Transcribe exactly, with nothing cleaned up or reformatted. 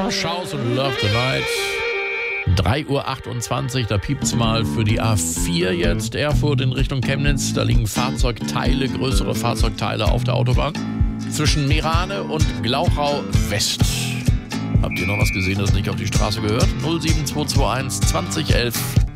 Shouse und Love Tonight. drei Uhr achtundzwanzig, da piept's mal für die A vier jetzt. Erfurt in Richtung Chemnitz. Da liegen Fahrzeugteile, größere Fahrzeugteile auf der Autobahn. Zwischen Meerane und Glauchau West. Habt ihr noch was gesehen, das nicht auf die Straße gehört? null sieben zwei zwei eins zwanzig elf